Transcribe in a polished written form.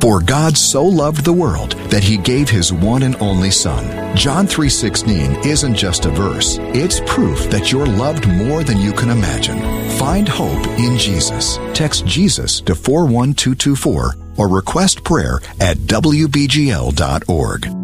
For God so loved the world that he gave his one and only Son. John 3:16 isn't just a verse. It's proof that you're loved more than you can imagine. Find hope in Jesus. Text Jesus to 41224 or request prayer at WBGL.org.